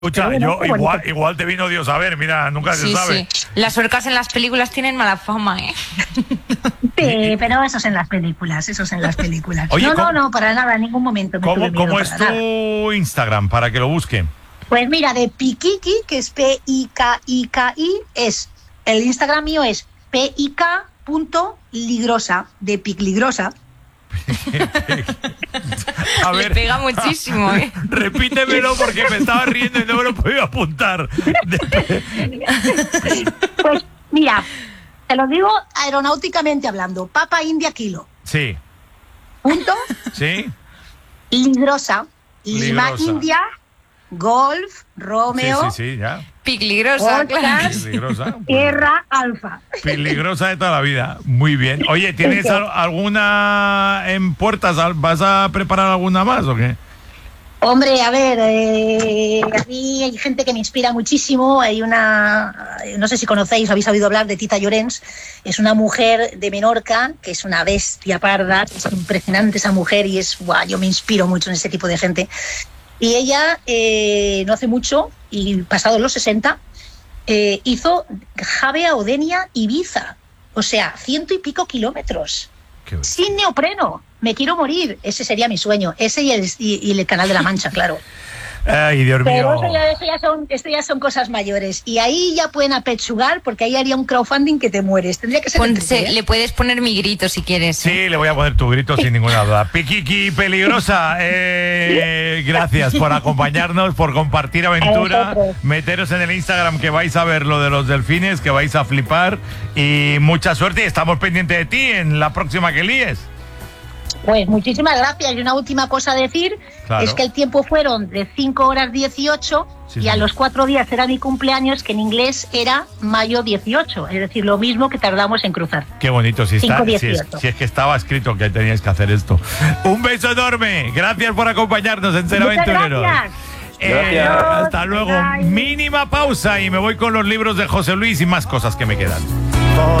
Escucha, bueno, yo igual te vino Dios a ver, mira, nunca se sabe. Sí. Las orcas en las películas tienen mala fama, ¿eh? Sí, pero eso es en las películas, Oye, no, para nada, en ningún momento me tuve miedo ¿Cómo para es nada. tu Instagram para que lo busquen? Pues mira, de Pikiki, que es P-I-K-I-K-I, el Instagram mío es pik.ligrosa, de Picligrosa. A Le ver, pega muchísimo, ¿eh? repítemelo porque me estaba riendo y no me lo podía apuntar. Pues mira, te lo digo aeronáuticamente hablando, Papa India Kilo, Sí, punto, sí. Ligrosa, Lima Ligrosa. India, Golf, Romeo, Sí, ya. Picligrosa, claro. Podcast, Peligrosa. Tierra Alfa. Peligrosa de toda la vida. Muy bien. Oye, ¿tienes alguna en puertas? ¿Vas a preparar alguna más o qué? Hombre, a ver, a mí hay gente que me inspira muchísimo. Hay una, no sé si conocéis o habéis oído hablar de Tita Llorens. Es una mujer de Menorca que es una bestia parda. Es impresionante esa mujer y yo me inspiro mucho en ese tipo de gente. Y ella, no hace mucho, y pasados los 60, hizo Javea, Odenia, Ibiza. O sea, 100 y pico kilómetros. Sin neopreno. Me quiero morir. Ese sería mi sueño. Ese y el Canal de la Mancha, claro. Ay, Dios mío. Pero esto ya son cosas mayores. Y ahí ya pueden apechugar, porque ahí haría un crowdfunding que te mueres. Tendría que ser... Le puedes poner mi grito si quieres. Sí, le voy a poner tu grito sin ninguna duda. Pikiki Peligrosa, gracias por acompañarnos, por compartir aventura. Meteros en el Instagram que vais a ver lo de los delfines, que vais a flipar. Y mucha suerte y estamos pendientes de ti en la próxima que líes. Pues muchísimas gracias. Y una última cosa a decir, claro, es que el tiempo fueron de 5 horas 18 y a los 4 días era mi cumpleaños, que en inglés era mayo 18, es decir, lo mismo que tardamos en cruzar. Qué bonito, si es que estaba escrito que teníais que hacer esto. Un beso enorme, gracias por acompañarnos en Ser Aventureros. Gracias. Hasta luego. Bye. Mínima pausa y me voy con los libros de José Luis y más cosas que me quedan.